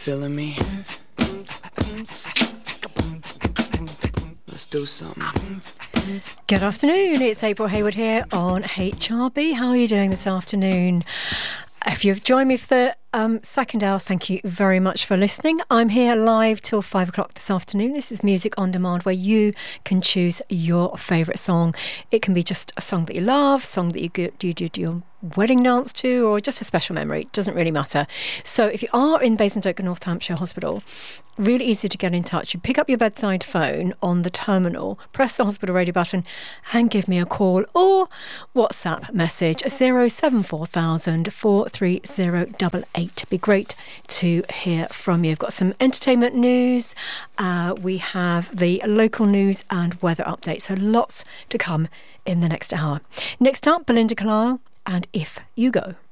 feeling me? Let's do something. Good afternoon, it's April Hayward here on HRB. How are you doing this afternoon? If you've joined me for the second hour, thank you very much for listening. I'm here live till 5 o'clock this afternoon. This is Music on Demand, where you can choose your favourite song. It can be just a song that you love, a song that you do your wedding dance to, or just a special memory. It doesn't really matter. So if you are in Basingstoke and North Hampshire Hospital, really easy to get in touch. You pick up your bedside phone on the terminal, press the hospital radio button and give me a call or WhatsApp message 074,000 43088. It'd be great to hear from you. I've got some entertainment news. We have the local news and weather update. So lots to come in the next hour. Next up, Belinda Carlisle and If You Go.